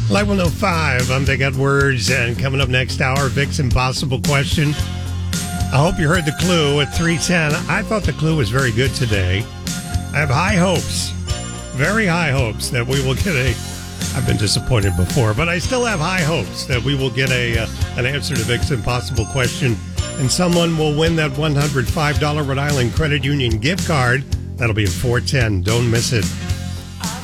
Live 105, I'm Vic Edwards, and coming up next hour, Vic's Impossible Question. I hope you heard the clue at 3:10. I thought the clue was very good today. I have high hopes, very high hopes that we will get I've been disappointed before, but I still have high hopes that we will get an answer to Vic's Impossible Question, and someone will win that $105 Rhode Island Credit Union gift card. That'll be at 4:10. Don't miss it.